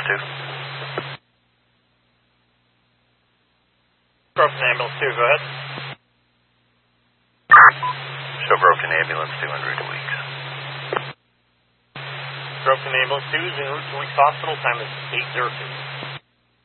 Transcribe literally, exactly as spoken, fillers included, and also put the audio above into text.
two. Broken ambulance two, go ahead. Show broken ambulance two en route to Weeks. Broken ambulance two is en route to Weeks Hospital. Time is eight oh two.